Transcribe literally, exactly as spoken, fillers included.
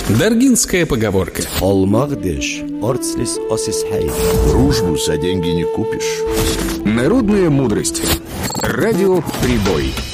Даргинская поговорка. Олмагдеш, орцлис осисхай. Дружбу за деньги не купишь. Народная мудрость. Радио «Прибой».